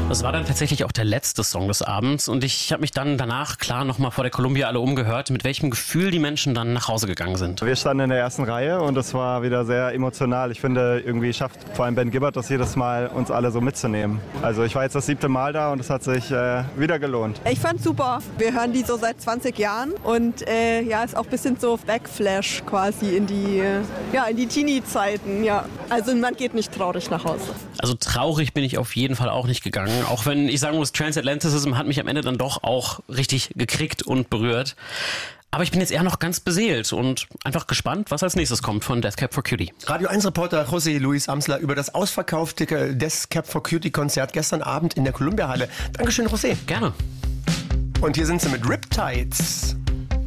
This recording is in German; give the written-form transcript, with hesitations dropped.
Das war dann tatsächlich auch der letzte Song des Abends und ich habe mich dann danach klar nochmal vor der Columbia alle umgehört, mit welchem Gefühl die Menschen dann nach Hause gegangen sind. Wir standen in der ersten Reihe und es war wieder sehr emotional. Ich finde, irgendwie schafft vor allem Ben Gibbard das jedes Mal, uns alle so mitzunehmen. Also ich war jetzt das 7. Mal da und es hat sich wieder gelohnt. Ich fand's super. Wir hören die so seit 20 Jahren und ist auch ein bisschen so Backflash quasi in die Teenie-Zeiten. Ja. Also man geht nicht traurig nach Hause. Also traurig bin ich auf jeden Fall auch nicht gegangen. Auch wenn ich sagen muss, Transatlanticism hat mich am Ende dann doch auch richtig gekriegt und berührt. Aber ich bin jetzt eher noch ganz beseelt und einfach gespannt, was als nächstes kommt von Death Cab for Cutie. Radio 1-Reporter José Luis Amsler über das ausverkaufte Death Cab for Cutie-Konzert gestern Abend in der Columbia-Halle. Dankeschön, José. Gerne. Und hier sind sie mit Riptides.